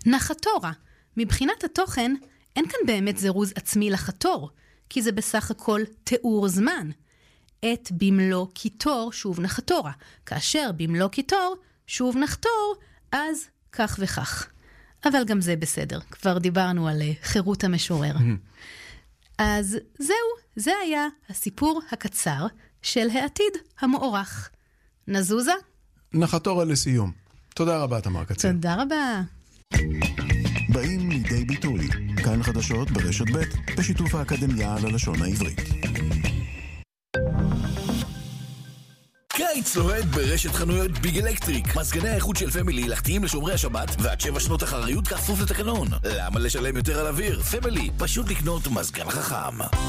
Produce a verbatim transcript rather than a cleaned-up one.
נחתורה. מבחינת התוכן, אין כאן באמת זירוז עצמי לחתור, כי זה בסך הכל תיאור זמן. את במלוא כיתור שוב נחתורה. כאשר במלוא כיתור שוב נחתור, אז כך וכך. אבל גם זה בסדר. כבר דיברנו על חירות המשורר. אז זהו, זה היה הסיפור הקצר של העתיד המוארך. נזוזה? נחתורה לסיום. תודה רבה, תמר קציר. תודה רבה. באים לידי ביטוי. כאן חדשות ברשת ב' בשיתוף האקדמיה ללשון העברית. קיץ לוהד ברשת חנויות ביג אלקטריק. מזגני האיכות של פמילי לחתיים לשומרי השבת ועד שבע שנות אחריות כפוף לתקנון. למה לשלם יותר על אוויר? פמילי, פשוט לקנות מזגן חכם.